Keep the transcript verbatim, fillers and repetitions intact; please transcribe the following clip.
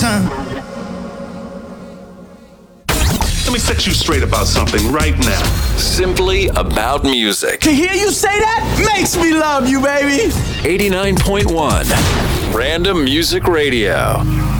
time. Let me set you straight about something right now. Simply About Music. To hear you say that makes me love you, baby. eighty-nine point one Random Music Radio.